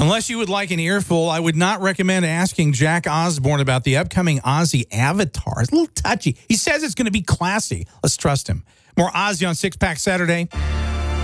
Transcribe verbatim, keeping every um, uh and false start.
Unless you would like an earful, I would not recommend asking Jack Osborne about the upcoming Ozzy Avatar. It's a little touchy. He says it's going to be classy. Let's trust him. More Ozzy on Six Pack Saturday.